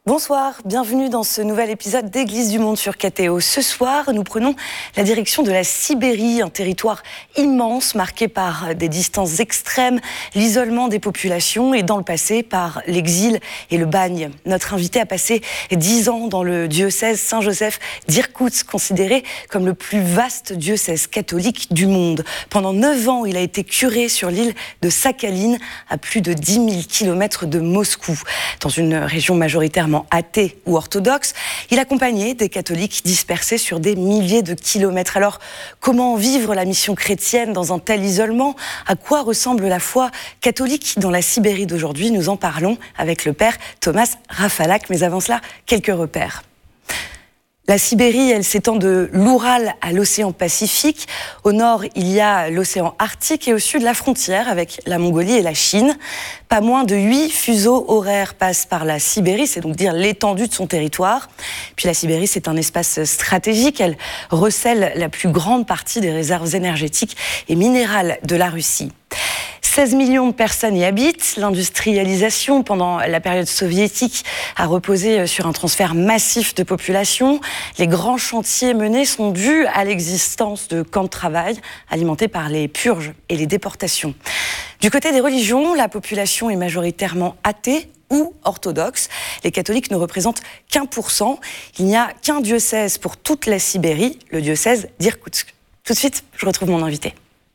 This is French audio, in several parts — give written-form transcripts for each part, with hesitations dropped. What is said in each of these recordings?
Bonsoir, bienvenue dans ce nouvel épisode d'Église du Monde sur KTO. Ce soir, nous prenons la direction de la Sibérie, un territoire immense marqué par des distances extrêmes, l'isolement des populations et dans le passé par l'exil et le bagne. Notre invité a passé 10 ans dans le diocèse Saint-Joseph d'Irkoutsk, considéré comme le plus vaste diocèse catholique du monde. Pendant 9 ans, il a été curé sur l'île de Sakhaline, à plus de 10 000 km de Moscou, dans une région majoritairement athée ou orthodoxe. Il accompagnait des catholiques dispersés sur des milliers de kilomètres. Alors, comment vivre la mission chrétienne dans un tel isolement ? À quoi ressemble la foi catholique dans la Sibérie d'aujourd'hui ? Nous en parlons avec le père Thomas Rafalak. Mais avant cela, quelques repères. La Sibérie, elle s'étend de l'Oural à l'océan Pacifique. Au nord, il y a l'océan Arctique et au sud, la frontière avec la Mongolie et la Chine. Pas moins de 8 fuseaux horaires passent par la Sibérie, c'est donc dire l'étendue de son territoire. Puis la Sibérie, c'est un espace stratégique. Elle recèle la plus grande partie des réserves énergétiques et minérales de la Russie. 16 millions de personnes y habitent. L'industrialisation pendant la période soviétique a reposé sur un transfert massif de population. Les grands chantiers menés sont dus à l'existence de camps de travail alimentés par les purges et les déportations. Du côté des religions, la population est majoritairement athée ou orthodoxe. Les catholiques ne représentent qu'1%. Il n'y a qu'un diocèse pour toute la Sibérie, le diocèse d'Irkoutsk. Tout de suite, je retrouve mon invité.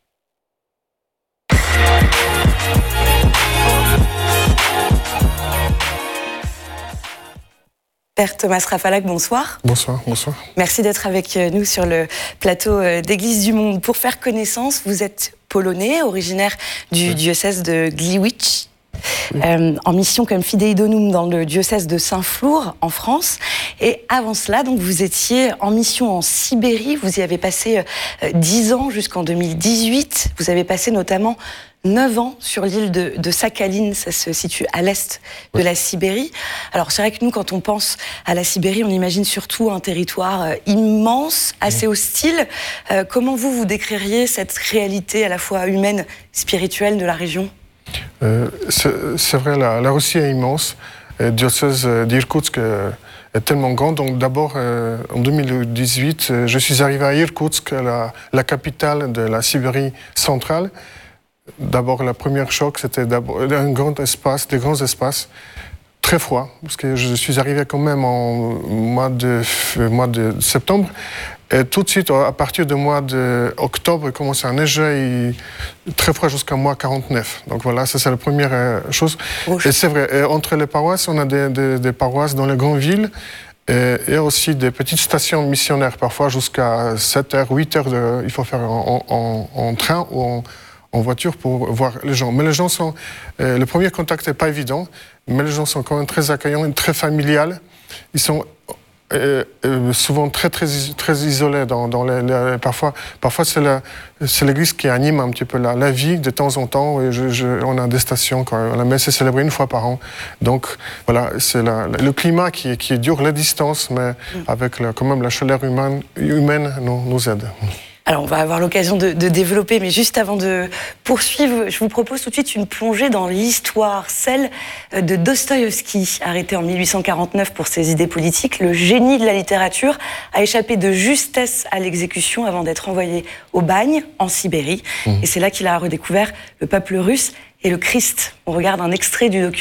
Père Thomas Rafalak, bonsoir. Bonsoir. Merci d'être avec nous sur le plateau d'Église du Monde. Pour faire connaissance, vous êtes polonais, originaire du diocèse de Gliwice, en mission comme fidei donum dans le diocèse de Saint-Flour, en France. Et avant cela, donc, vous étiez en mission en Sibérie. Vous y avez passé 10 ans jusqu'en 2018. Vous avez passé notamment 9 ans sur l'île de Sakhaline, ça se situe à l'est de la Sibérie. Alors c'est vrai que nous, quand on pense à la Sibérie, on imagine surtout un territoire immense, assez hostile. Comment vous décririez cette réalité à la fois humaine, spirituelle de la région ? C'est vrai, la Russie est immense. Le diocèse d'Irkoutsk est tellement grand. Donc d'abord, en 2018, je suis arrivé à Irkoutsk, la capitale de la Sibérie centrale. D'abord, le premier choc, c'était d'abord des grands espaces, très froids, parce que je suis arrivé quand même en mois de septembre. Et tout de suite, à partir du mois d'octobre, il commence à neiger, très froid jusqu'à mois 49. Donc voilà, ça c'est la première chose. Et c'est vrai, et entre les paroisses, on a des paroisses dans les grandes villes, et aussi des petites stations missionnaires, parfois jusqu'à 7h, 8h, il faut faire en train ou en voiture pour voir les gens. Mais les gens sont... le premier contact n'est pas évident, mais les gens sont quand même très accueillants et très familiales. Ils sont souvent très isolés. Parfois c'est l'église qui anime un petit peu la vie de temps en temps. Et on a des stations, la messe est célébrée une fois par an. Donc voilà, c'est le climat qui est dur, la distance, mais avec quand même la chaleur humaine nous aide. Alors, on va avoir l'occasion de développer, mais juste avant de poursuivre, je vous propose tout de suite une plongée dans l'histoire, celle de Dostoïevski, arrêté en 1849 pour ses idées politiques. Le génie de la littérature a échappé de justesse à l'exécution avant d'être envoyé au bagne, en Sibérie. Et c'est là qu'il a redécouvert le peuple russe et le Christ. On regarde un extrait du documentaire.